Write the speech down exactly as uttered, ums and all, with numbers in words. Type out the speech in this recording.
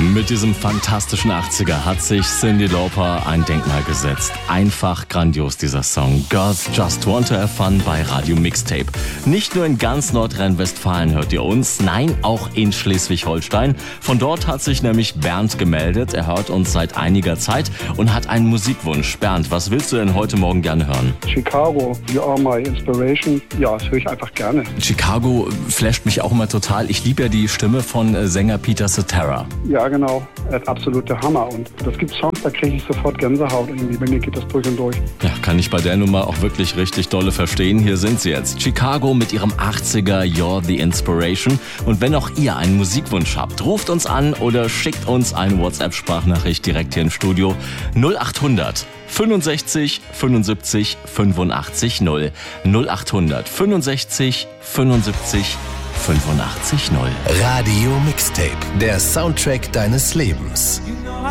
Mit diesem fantastischen achtziger hat sich Cyndi Lauper ein Denkmal gesetzt. Einfach grandios dieser Song. Girls Just Want to Have Fun bei Radio Mixtape. Nicht nur in ganz Nordrhein-Westfalen hört ihr uns, nein, auch in Schleswig-Holstein. Von dort hat sich nämlich Bernd gemeldet. Er hört uns seit einiger Zeit und hat einen Musikwunsch. Bernd, was willst du denn heute Morgen gerne hören? Chicago, You Are My Inspiration. Ja, das höre ich einfach gerne. Chicago flasht mich auch immer total. Ich liebe ja die Stimme von äh, Sänger Peter Cetera. Ja, genau. Das ist absolute Hammer. Und es gibt Songs, da kriege ich sofort Gänsehaut. Irgendwie bei mir geht das durch und durch. Ja, kann ich bei der Nummer auch wirklich richtig dolle verstehen. Hier sind sie jetzt. Chicago mit ihrem achtziger You're the Inspiration. Und wenn auch ihr einen Musikwunsch habt, ruft uns an oder schickt uns eine WhatsApp-Sprachnachricht direkt hier im Studio. null acht hundert fünfundsechzig fünfundsiebzig fünfundachtzig null. null acht hundert fünfundsechzig fünfundsiebzig fünfundachtzig null. Radio Mixtape, der Soundtrack deines Lebens.